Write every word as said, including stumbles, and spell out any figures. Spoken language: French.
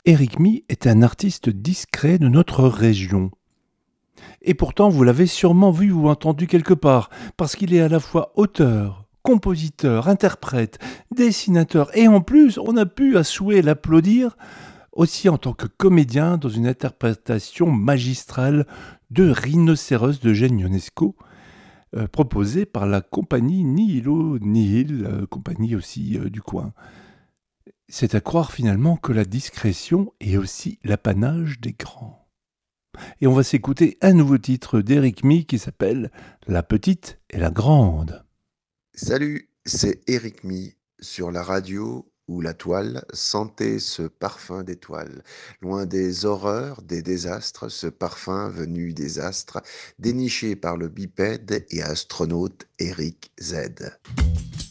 Éric My est un artiste discret de notre région. Et pourtant, vous l'avez sûrement vu ou entendu quelque part, parce qu'il est à la fois auteur, compositeur, interprète, dessinateur, et en plus, on a pu à souhait l'applaudir aussi en tant que comédien dans une interprétation magistrale de Rhinocéros de Eugène Ionesco, euh, proposée par la compagnie Nihilo Nihil, euh, compagnie aussi euh, du coin. C'est à croire finalement que la discrétion est aussi l'apanage des grands. Et on va s'écouter un nouveau titre d'Éric My qui s'appelle La petite et la grande. Salut, c'est Éric My sur la radio ou la toile. Sentez ce parfum d'étoiles. Loin des horreurs, des désastres, ce parfum venu des astres, déniché par le bipède et astronaute Éric Z.